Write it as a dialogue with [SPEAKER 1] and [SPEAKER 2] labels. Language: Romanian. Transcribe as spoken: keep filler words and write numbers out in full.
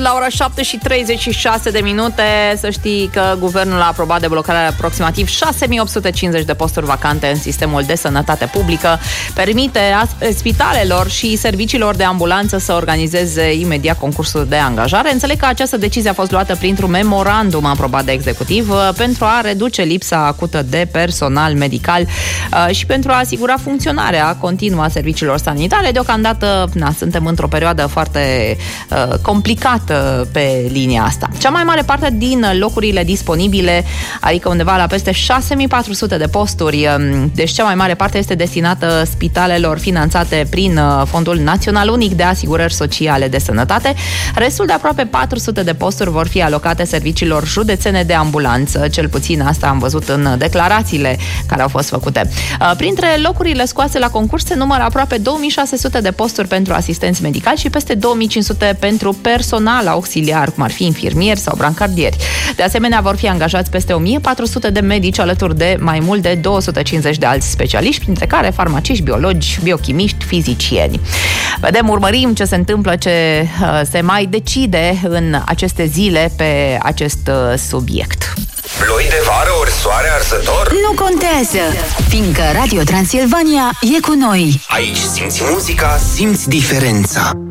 [SPEAKER 1] la ora șapte și treizeci și șase de minute. Să știi că guvernul a aprobat deblocarea aproximativ șase mii opt sute cincizeci de posturi vacante în sistemul de sănătate publică. Permite spitalelor și serviciilor de ambulanță să organizeze imediat concursul de angajare. Înțeleg că această decizie a fost luată printr-un memorandum aprobat de executiv pentru a reduce lipsa acută de personal medical și pentru a asigura funcționarea continuă a serviciilor sanitare. Deocamdată, na, suntem într-o perioadă foarte uh, complicată pe linia asta. Cea mai mare parte din locurile disponibile, adică undeva la peste șase mii patru sute de posturi, deci cea mai mare parte este destinată spitalelor finanțate prin Fondul Național Unic de Asigurări Sociale de Sănătate. Restul de aproape patru sute de posturi vor fi alocate serviciilor județene de ambulanță, cel puțin asta am văzut în declarațiile care au fost făcute. Printre locurile scoase la concurs se numără aproape două mii șase sute de posturi pentru asistenți medicali și peste două mii cinci sute pentru personal auxiliar, cum ar fi infirmieri sau brancardieri. De asemenea, vor fi angajați peste o mie patru sute de medici alături de mai mult de două sute cincizeci de alți specialiști, printre care farmaciști, biologi, biochimiști, fizicieni. Vedem, urmărim ce se întâmplă, ce uh, se mai decide în aceste zile pe acest uh, subiect.
[SPEAKER 2] Ploi de vară ori soare arsător?
[SPEAKER 3] Nu contează, fiindcă Radio Transilvania e cu noi.
[SPEAKER 2] Aici simți muzica, simți diferența.